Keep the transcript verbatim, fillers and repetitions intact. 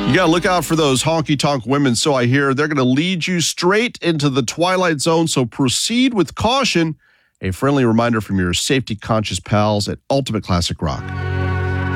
You got to look out for those honky-tonk women, so I hear. They're going to lead you straight into the twilight zone, so proceed with caution. A friendly reminder from your safety-conscious pals at Ultimate Classic Rock.